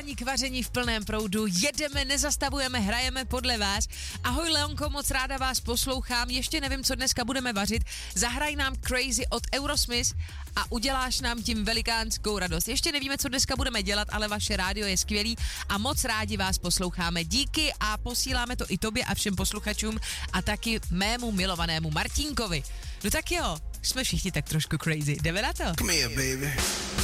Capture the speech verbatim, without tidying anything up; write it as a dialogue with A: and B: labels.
A: Vysílání k vaření v plném proudu, jedeme, nezastavujeme, hrajeme podle vás. Ahoj Leonko, moc ráda vás poslouchám, ještě nevím, co dneska budeme vařit. Zahraj nám Crazy od Eurosmith a uděláš nám tím velikánskou radost. Ještě nevíme, co dneska budeme dělat, ale vaše rádio je skvělý a moc rádi vás posloucháme. Díky a posíláme to i tobě a všem posluchačům a taky mému milovanému Martínkovi. No tak jo, jsme všichni tak trošku crazy. Jdeme na to.
B: Come here, baby.